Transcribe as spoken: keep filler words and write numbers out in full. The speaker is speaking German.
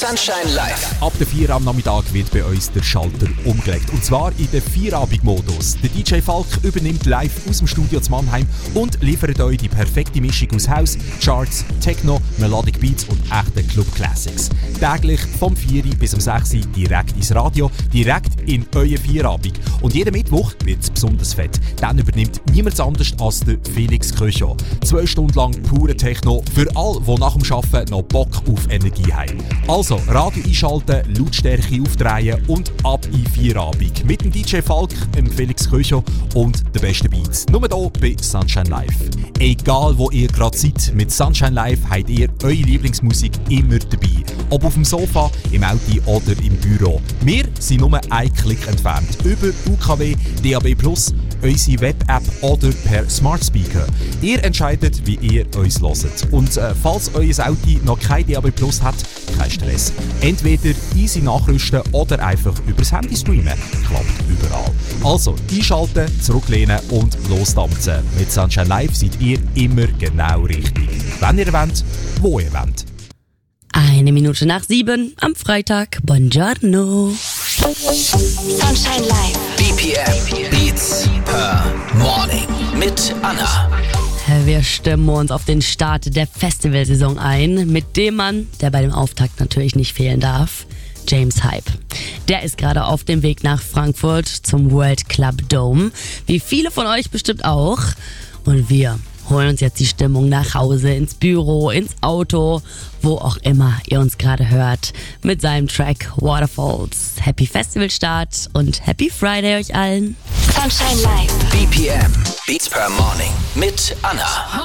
Sunshine Live. Ab der vier am Nachmittag wird bei uns der Schalter umgelegt. Und zwar in den Vierabend-Modus. Der D J Falk übernimmt live aus dem Studio zu Mannheim und liefert euch die perfekte Mischung aus House, Charts, Techno, Melodic Beats und echten Club Classics. Täglich vom vier bis um sechs direkt ins Radio, direkt in euer Vierabend. Und jeden Mittwoch wird es besonders fett. Dann übernimmt niemand anders als der Felix Köcho. Zwei Stunden lang pure Techno für alle, die nach dem Arbeiten noch Bock auf Energie haben. Also, Radio einschalten, Lautstärke aufdrehen und ab in Vierabend. Mit dem D J Falk, dem Felix Köcho und den besten Beats. Nur hier bei Sunshine Live. Egal wo ihr gerade seid, mit Sunshine Live habt ihr eure Lieblingsmusik immer dabei. Ob auf dem Sofa, im Auto oder im Büro. Wir sind nur ein Klick entfernt. Über U K W, D A B plus, unsere Web-App oder per Smart Speaker. Ihr entscheidet, wie ihr uns hört. Und äh, falls euer Auto noch kein D A B plus hat, kein Stress. Entweder easy nachrüsten oder einfach übers Handy streamen. Klappt überall. Also einschalten, zurücklehnen und losdampfen. Mit Sunshine Live seid ihr immer genau richtig. Wenn ihr wollt, wo ihr wollt. Eine Minute nach sieben am Freitag. Buongiorno. Sunshine Live. B P M. Beats per Morning. Mit Anna. Wir stimmen uns auf den Start der Festivalsaison ein. Mit dem Mann, der bei dem Auftakt natürlich nicht fehlen darf. James Hype. Der ist gerade auf dem Weg nach Frankfurt zum World Club Dome. Wie viele von euch bestimmt auch. Und wir holen uns jetzt die Stimmung nach Hause, ins Büro, ins Auto, wo auch immer ihr uns gerade hört, mit seinem Track Waterfalls. Happy Festivalstart und Happy Friday euch allen. Sunshine Live. B P M. Beats per Morning. Mit Anna.